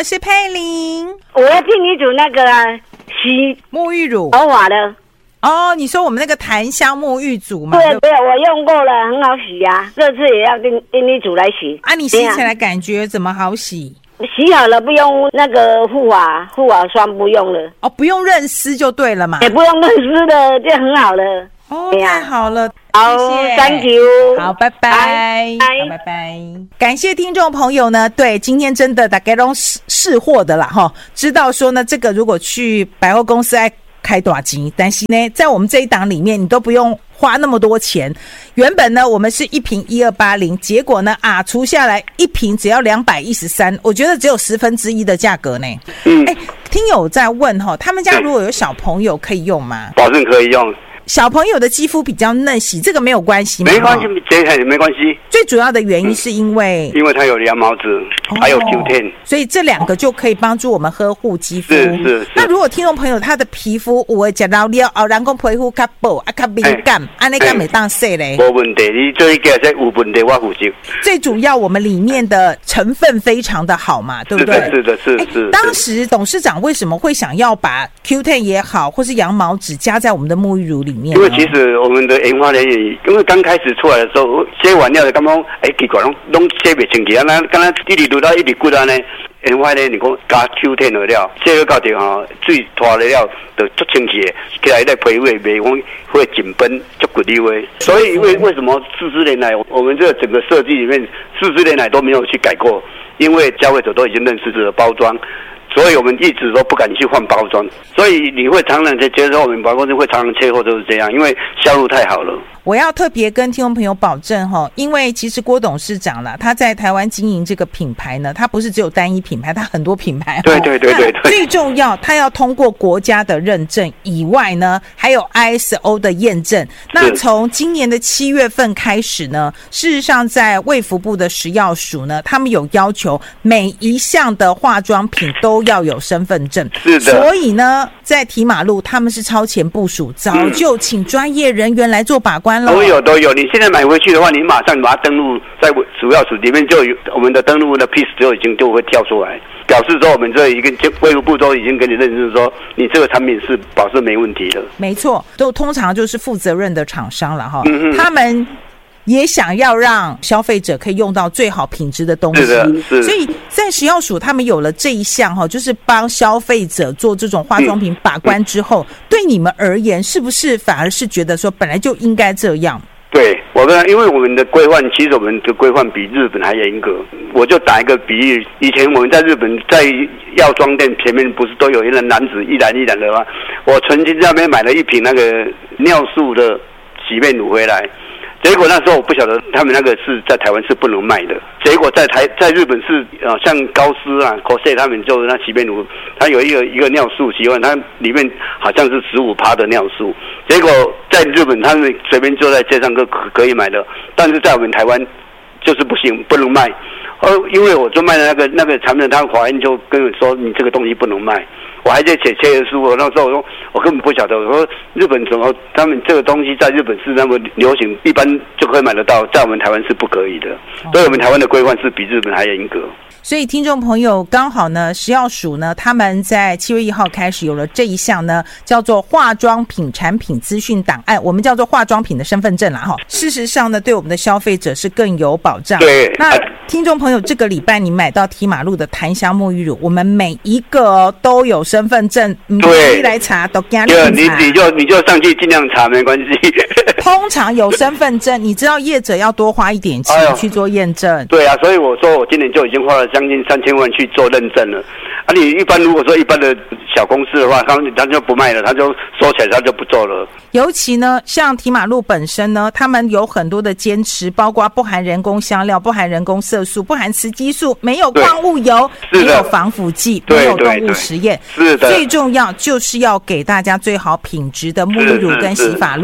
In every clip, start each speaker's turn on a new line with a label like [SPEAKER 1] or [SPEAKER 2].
[SPEAKER 1] 我是佩玲。
[SPEAKER 2] 我要替你煮那个洗
[SPEAKER 1] 沐浴乳
[SPEAKER 2] 头发的。
[SPEAKER 1] 哦，你说我们那个檀香沐浴组嘛？
[SPEAKER 2] 对，我用过了，很好洗啊。这次也要替你煮来洗。
[SPEAKER 1] 啊，你洗起来感觉怎么好洗？
[SPEAKER 2] 洗好了不用那个护发霜不用了。
[SPEAKER 1] 哦，不用润丝就对了嘛。
[SPEAKER 2] 也不用润丝的，就很好了。
[SPEAKER 1] 哦，太好了，
[SPEAKER 2] 好，
[SPEAKER 1] 谢谢
[SPEAKER 2] ，Thank you，
[SPEAKER 1] 好，拜拜，好，拜拜。感谢听众朋友呢，对，今天真的大概都试货的啦哈，知道说呢，这个如果去百货公司爱开多少钱，但是呢，在我们这一档里面，你都不用花那么多钱。原本呢，我们是一瓶1280，结果呢除下来一瓶只要213，我觉得只有1/10的价格呢。听友在问他们家如果有小朋友可以用吗？
[SPEAKER 3] 保证可以用。
[SPEAKER 1] 小朋友的肌肤比较嫩，洗这个没有关系吗？
[SPEAKER 3] 没关系，没关系。
[SPEAKER 1] 最主要的原因是因为
[SPEAKER 3] 它有羊毛质，还有 Q10，
[SPEAKER 1] 所以这两个就可以帮助我们呵护肌肤。
[SPEAKER 3] 是。
[SPEAKER 1] 那如果听众朋友他的皮肤有吃到了人讲皮肤较薄较敏感，那敢没当洗嘞？
[SPEAKER 3] 没问题，你做一个有问题我负责。
[SPEAKER 1] 最主要我们里面的成分非常的好嘛，对不对？
[SPEAKER 3] 是。
[SPEAKER 1] 当时董事长为什么会想要把 Q10 也好，或是羊毛纸加在我们的沐浴乳里面？
[SPEAKER 3] 因为其实我们的研发人员，因为刚开始出来的时候，洗完了就感觉奇怪，拢洗不清气，啊，刚刚一直撸到一直骨啊呢。研发人员讲加 Q10 的料，洗了到底水拖了了，就足清气的，起来在皮肤袂讲会紧绷，足骨溜的。所以为什么40年来，我们这个整个设计里面40年来都没有去改过？因为消费者都已经认识这个包装。所以我们一直都不敢去换包装，所以你会常常在接受我们百货公司会常常切货都是这样，因为销路太好了。
[SPEAKER 1] 我要特别跟听众朋友保证因为其实郭董事长啦，他在台湾经营这个品牌呢，他不是只有单一品牌，他很多品牌。
[SPEAKER 3] 对。
[SPEAKER 1] 最重要，他要通过国家的认证以外呢，还有 ISO 的验证。那从今年的7月份开始呢，事实上在卫福部的食药署呢，他们有要求每一项的化妆品都要有身份证。
[SPEAKER 3] 是的。
[SPEAKER 1] 所以呢，在提马路他们是超前部署，早就请专业人员来做把关。
[SPEAKER 3] 都有，你现在买回去的话，你马上把它登录在食药署里面，就有我们的登录的 piece 就会跳出来，表示说我们这一个卫福部都已经给你认识说你这个产品是保证没问题的。
[SPEAKER 1] 没错，都通常就是负责任的厂商了哈，他们也想要让消费者可以用到最好品质的东西，所以在食药署他们有了这一项就是帮消费者做这种化妆品把关之后，对你们而言是不是反而是觉得说本来就应该这样？
[SPEAKER 3] 对，因为我们的规范，其实我们的规范比日本还严格。我就打一个比喻，以前我们在日本在药妆店前面不是都有一个篮子一篮一篮的吗？我曾经在那边买了一瓶那个尿素的洗面乳回来。结果那时候我不晓得他们那个是在台湾是不能卖的，结果在日本是像高斯啊、Cosé 他们就是那洗面乳，它有一个尿素习惯，它里面好像是15%的尿素，结果在日本他们随便就在街上可以买的，但是在我们台湾就是不行，不能卖。因为我就卖的那个产品，他法院就跟我说你这个东西不能卖。我还在写切书，我那时候我根本不晓得，我说日本怎么他们这个东西在日本是那么流行，一般就可以买得到，在我们台湾是不可以的，所以我们台湾的规范是比日本还严格。
[SPEAKER 1] 所以听众朋友刚好呢，食药署呢他们在7月1号开始有了这一项呢叫做化妆品产品资讯档案，我们叫做化妆品的身份证啦哈。事实上呢，对我们的消费者是更有保障。
[SPEAKER 3] 对，
[SPEAKER 1] 那听众朋友这个礼拜你买到提马路的檀香沐浴乳，我们每一个都有身份证，
[SPEAKER 3] 对，
[SPEAKER 1] 你来查都给
[SPEAKER 3] 你就上去尽量查没关系。
[SPEAKER 1] 通常有身份证，你知道业者要多花一点钱去做验证。
[SPEAKER 3] 对啊，所以我说我今年就已经花了将近3000万去做认证了。你一般如果说一般的小公司的话，他就不卖了，他就收起来，他就不做了。
[SPEAKER 1] 尤其呢，像提马路本身呢，他们有很多的坚持，包括不含人工香料、不含人工色素、不含雌激素、没有矿物油、没有防腐剂、没有动物实验。
[SPEAKER 3] 是的，
[SPEAKER 1] 最重要就是要给大家最好品质的沐浴乳跟洗发露。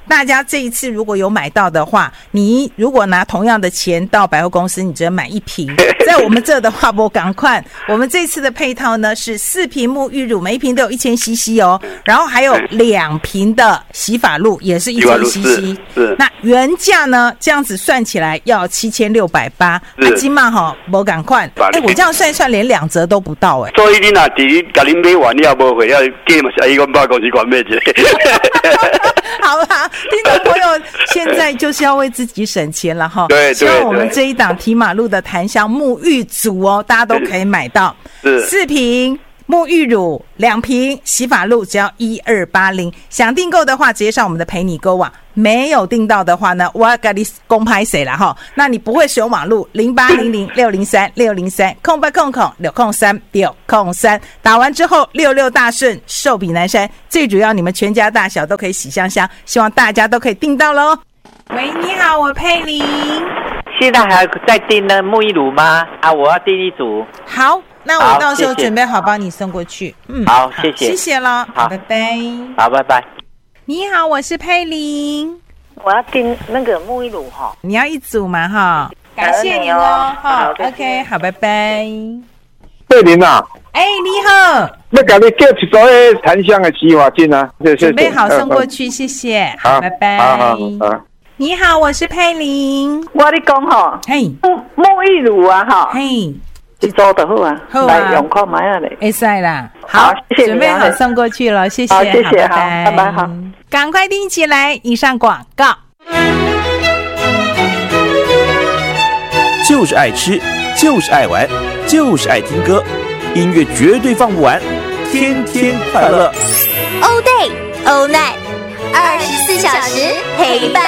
[SPEAKER 1] 大家这一次如果有买到的话，你如果拿同样的钱到百货公司，你只能买1瓶。在我们这的话，不赶快，我们这次的配套呢是4瓶沐浴乳，每一瓶都有1000cc 哦，然后还有2瓶的洗发露，也是1000cc。那原价呢，这样子算起来要7680。今嘛哈，不赶快。我这样算一算，连2折都不到哎。
[SPEAKER 3] 所以你那第一，甲恁买完你也无回，要给嘛是伊讲百公司管买一个。
[SPEAKER 1] 好啦，听众朋友，现在就是要为自己省钱了哈。
[SPEAKER 3] 对，
[SPEAKER 1] 希望我们这一档提马路的檀香沐浴组哦，大家都可以买到4瓶沐浴乳，2瓶洗发露，只要1280。想订购的话，直接上我们的陪你购网。没有订到的话呢，我要跟你公拍谁了哈？那你不会使用网路0800603603空603，打完之后66大顺，寿比南山，最主要你们全家大小都可以喜香香，希望大家都可以订到咯。喂，你好，我佩玲。
[SPEAKER 4] 现在还在订那沐浴乳吗？我要订1组。
[SPEAKER 1] 好，那我到时候准备好帮你送过去。
[SPEAKER 4] 好，谢谢，
[SPEAKER 1] 谢谢了，好，拜拜。
[SPEAKER 4] 好，拜拜。
[SPEAKER 1] 你好，我是佩玲，
[SPEAKER 5] 我要订那个沐浴乳哈。
[SPEAKER 1] 你要1组嘛哈？感谢你哦，好 ，OK， 好，拜拜。
[SPEAKER 6] 佩玲啊，
[SPEAKER 1] 你好，
[SPEAKER 6] 要给你叫一组的檀香的洗发精啊，
[SPEAKER 1] 准备好送过去，谢谢，好，拜拜。好。你好，我是佩玲，
[SPEAKER 5] 我跟你讲哈，沐浴乳啊哈，1组就好啊，来用看买啊嘞，
[SPEAKER 1] 会使啦，好，谢谢，准备好送过去了，谢谢，
[SPEAKER 5] 好，谢谢，好，拜拜，好，
[SPEAKER 1] 赶快订起来。以上广告。
[SPEAKER 7] 就是爱吃，就是爱玩，就是爱听歌，音乐绝对放不完，天天快乐。
[SPEAKER 8] All day, all night，24小时陪伴。